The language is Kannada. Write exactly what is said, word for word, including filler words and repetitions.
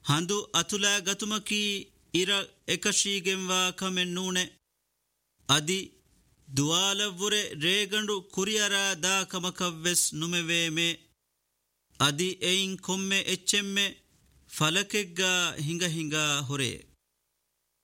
ಹಂದು ಅತುಲಾ ಗತುಮಕಿ ಇರ ಎಕಶೀಗೆಂವಾ ಕಮೆನ್ ನೂಣೆ ಅದಿ ದುವಾಲವ್ವುರೆ ರೇಗಂಡು ಕುರಿಯರ ದಾ ಕಮಕವ್ವೆಸ್ ನುಮೆವೇಮೆ ಅದಿ ಎಯಿನ್ ಕೊಮ್ಮೆ ಎಚ್ಚೆಮ್ಮೆ ಫಲಕೆಗ್ಗ ಹಿಂಗ ಹಿಂಗ ಹೊರೆ